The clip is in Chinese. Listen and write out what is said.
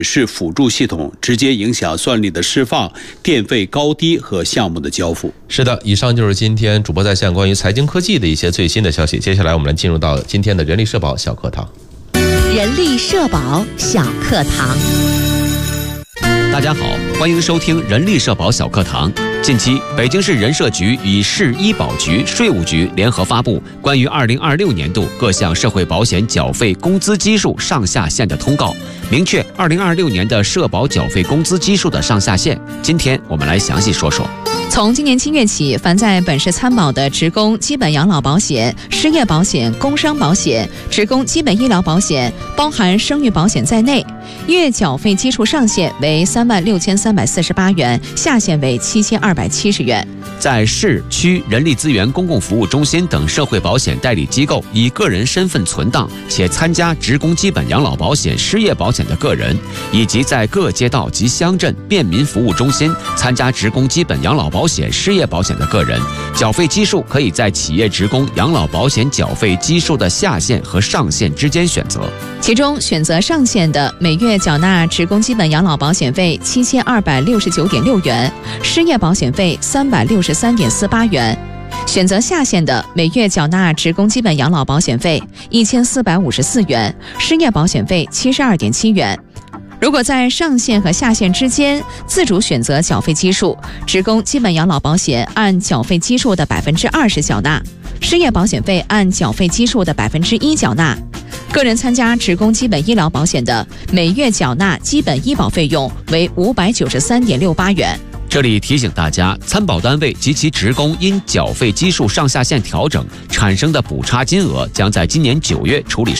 是辅助系统，直接影响算力的释放、电费高低和项目的交付。 是的，以上就是今天主播在线关于财经科技的一些最新的消息。接下来我们来进入到今天的人力社保小课堂。 人力社保小课堂。 大家好，欢迎收听人力社保小课堂。近期，北京市人社局与市医保局、税务局联合发布关于2026年度各项社会保险缴费工资基数上下限的通告，明确2026年的社保缴费工资基数的上下限。今天我们来详细说说。 从今年7月起，凡在本市参保的职工基本养老保险、失业保险、工伤保险、职工基本医疗保险（包含生育保险在内），月缴费基数上限为36348元，下限为7270元。 在市区人力资源公共服务中心等社会保险代理机构以个人身份存档且参加职工基本养老保险、失业保险的个人，以及在各街道及乡镇便民服务中心参加职工基本养老保险、失业保险的个人，缴费基数可以在企业职工养老保险缴费基数的下限和上限之间选择。 其中选择上限的，每月缴纳职工基本养老保险费7269.6元，失业保险费363.48元；选择下限的，每月缴纳职工基本养老保险费1454元，失业保险费72.7元。如果在上限和下限之间自主选择缴费基数，职工基本养老保险按缴费基数的20%缴纳，失业保险费按缴费基数的1%缴纳。个人参加职工基本医疗保险的，每月缴纳基本医保费用为593.68元。 这里提醒大家，参保单位及其职工因缴费基数上下限调整产生的补差金额将在今年9月处理